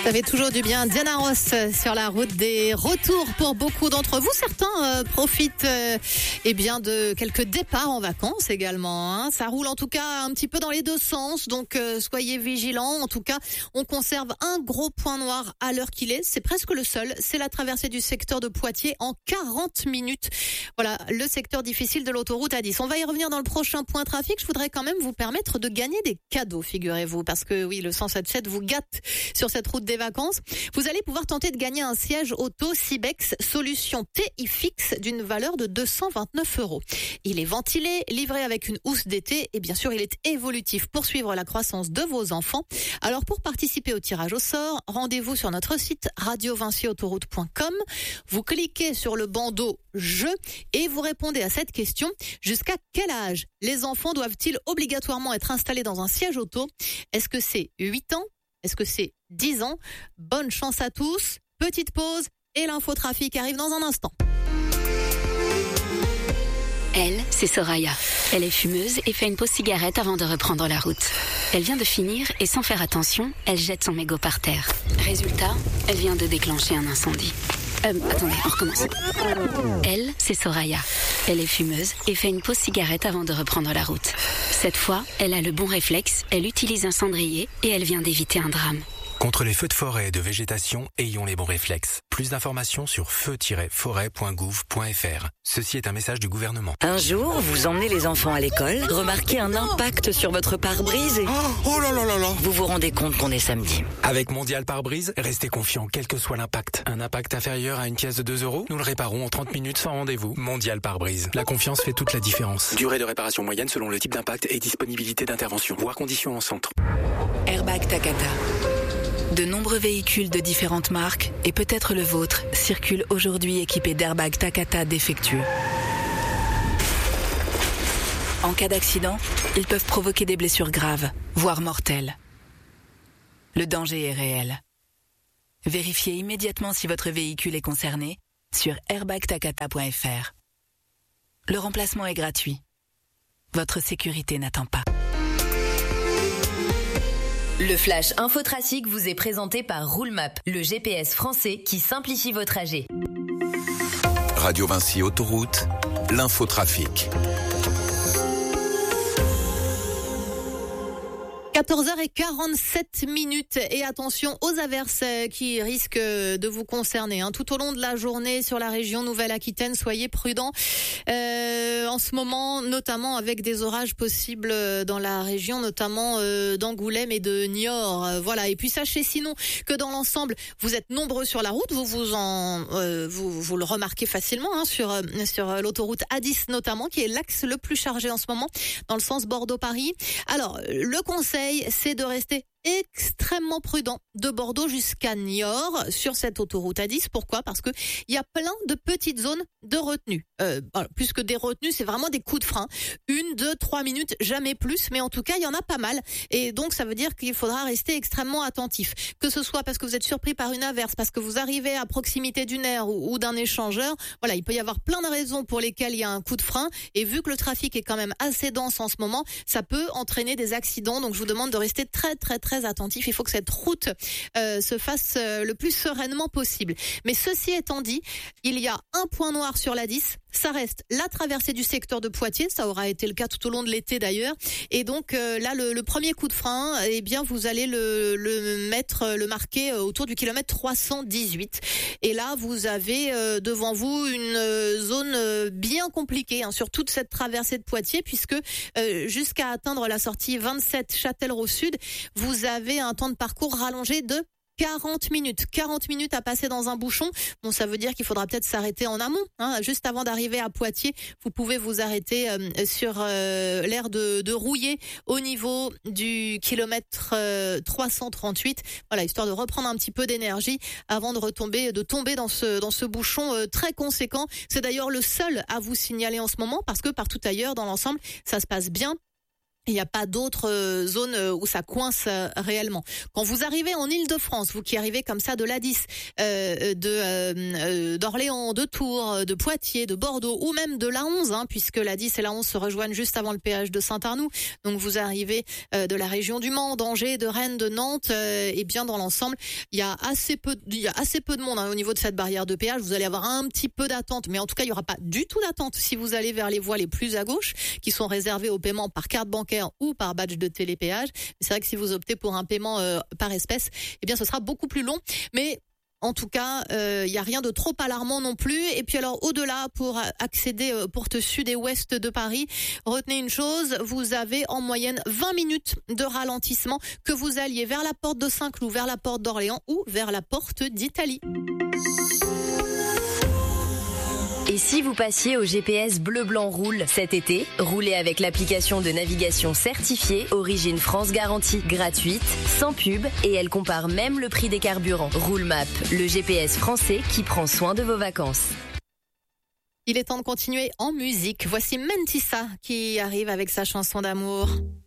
Ça fait toujours du bien. Diana Ross sur la route des retours pour beaucoup d'entre vous. Certains profitent de quelques départs en vacances également. Hein. Ça roule en tout cas un petit peu dans les deux sens. Donc soyez vigilants. En tout cas, on conserve un gros point noir à l'heure qu'il est. C'est presque le seul. C'est la traversée du secteur de Poitiers en 40 minutes. Voilà, le secteur difficile de l'autoroute A10. On va y revenir dans le prochain point trafic. Je voudrais quand même vous permettre de gagner des cadeaux, figurez-vous. Parce que oui, le 177 vous gâte sur cette route des vacances. Vous allez pouvoir tenter de gagner un siège auto Cibex Solution TI fixe d'une valeur de 229 €. Il est ventilé, livré avec une housse d'été et bien sûr il est évolutif pour suivre la croissance de vos enfants. Alors pour participer au tirage au sort, rendez-vous sur notre site radiovincyautoroute.com. Vous cliquez sur le bandeau jeu et vous répondez à cette question. Jusqu'à quel âge les enfants doivent-ils obligatoirement être installés dans un siège auto? Est-ce que c'est 8 ans? Est-ce que c'est 10 ans? Bonne chance à tous. Petite pause et l'infotrafic arrive dans un instant. Elle, c'est Soraya. Elle est fumeuse et fait une pause cigarette avant de reprendre la route. Elle vient de finir et sans faire attention, elle jette son mégot par terre. Résultat, elle vient de déclencher un incendie. Attendez, on recommence. Elle, c'est Soraya. Elle est fumeuse et fait une pause cigarette avant de reprendre la route. Cette fois, elle a le bon réflexe, elle utilise un cendrier et elle vient d'éviter un drame. Contre les feux de forêt et de végétation, ayons les bons réflexes. Plus d'informations sur feu-forêt.gouv.fr. Ceci est un message du gouvernement. Un jour, vous emmenez les enfants à l'école, remarquez un impact sur votre pare-brise et... Oh là là là là! Vous vous rendez compte qu'on est samedi. Avec Mondial Pare-Brise, restez confiant quel que soit l'impact. Un impact inférieur à une pièce de 2 €, nous le réparons en 30 minutes sans rendez-vous. Mondial Pare-Brise. La confiance fait toute la différence. Durée de réparation moyenne selon le type d'impact et disponibilité d'intervention. Voir conditions en centre. Airbag Takata. De nombreux véhicules de différentes marques, et peut-être le vôtre, circulent aujourd'hui équipés d'airbags Takata défectueux. En cas d'accident, ils peuvent provoquer des blessures graves, voire mortelles. Le danger est réel. Vérifiez immédiatement si votre véhicule est concerné sur airbagtakata.fr. Le remplacement est gratuit. Votre sécurité n'attend pas. Le Flash Infotrafic vous est présenté par Roulemap, le GPS français qui simplifie vos trajets. Radio Vinci Autoroute, l'infotrafic. 14h47 et attention aux averses qui risquent de vous concerner tout au long de la journée sur la région Nouvelle-Aquitaine. Soyez prudents en ce moment, notamment avec des orages possibles dans la région, notamment d'Angoulême et de Niort. Voilà. Et puis sachez sinon que dans l'ensemble, vous êtes nombreux sur la route. Vous le remarquez facilement sur l'autoroute A10 notamment, qui est l'axe le plus chargé en ce moment dans le sens Bordeaux-Paris. Alors le conseil, c'est de rester extrêmement prudent de Bordeaux jusqu'à Niort sur cette autoroute A10. Pourquoi? Parce que il y a plein de petites zones de retenue. Plus que des retenues, c'est vraiment des coups de frein. 1, 2, 3 minutes, jamais plus. Mais en tout cas, il y en a pas mal. Et donc, ça veut dire qu'il faudra rester extrêmement attentif. Que ce soit parce que vous êtes surpris par une averse, parce que vous arrivez à proximité d'une aire ou d'un échangeur. Voilà, il peut y avoir plein de raisons pour lesquelles il y a un coup de frein. Et vu que le trafic est quand même assez dense en ce moment, ça peut entraîner des accidents. Donc, je vous demande de rester très, très, très attentif. Il faut que cette route se fasse le plus sereinement possible. Mais ceci étant dit, il y a un point noir sur la 10. Ça reste la traversée du secteur de Poitiers. Ça aura été le cas tout au long de l'été d'ailleurs. Et donc là, le premier coup de frein, eh bien, vous allez le marquer autour du kilomètre 318. Et là, vous avez devant vous une zone bien compliquée sur toute cette traversée de Poitiers, puisque jusqu'à atteindre la sortie 27 Châtellerault Sud, vous avez un temps de parcours rallongé de 40 minutes. 40 minutes à passer dans un bouchon. Bon, ça veut dire qu'il faudra peut-être s'arrêter en amont. Juste avant d'arriver à Poitiers, vous pouvez vous arrêter sur l'aire de Rouillé au niveau du kilomètre 338. Voilà, histoire de reprendre un petit peu d'énergie avant de tomber dans ce bouchon très conséquent. C'est d'ailleurs le seul à vous signaler en ce moment parce que partout ailleurs dans l'ensemble, ça se passe bien. Il n'y a pas d'autres zones où ça coince réellement. Quand vous arrivez en Île-de-France, vous qui arrivez comme ça de l'A10, d'Orléans, de Tours, de Poitiers, de Bordeaux ou même de l'A11, puisque l'A10 et l'A11 se rejoignent juste avant le péage de Saint-Arnoux. Donc vous arrivez de la région du Mans, d'Angers, de Rennes, de Nantes, et bien dans l'ensemble, il y a assez peu de monde au niveau de cette barrière de péage. Vous allez avoir un petit peu d'attente, mais en tout cas, il n'y aura pas du tout d'attente si vous allez vers les voies les plus à gauche, qui sont réservées au paiement par carte bancaire ou par badge de télépéage. C'est vrai que si vous optez pour un paiement par espèce, eh bien ce sera beaucoup plus long. Mais en tout cas, il n'y a rien de trop alarmant non plus. Et puis alors, au-delà, pour accéder aux portes sud et ouest de Paris, retenez une chose, vous avez en moyenne 20 minutes de ralentissement, que vous alliez vers la porte de Saint-Cloud, vers la porte d'Orléans ou vers la porte d'Italie. Et si vous passiez au GPS Bleu Blanc Roule cet été, roulez avec l'application de navigation certifiée Origine France Garantie, gratuite, sans pub, et elle compare même le prix des carburants. Roule Map, le GPS français qui prend soin de vos vacances. Il est temps de continuer en musique. Voici Mentissa qui arrive avec sa chanson d'amour.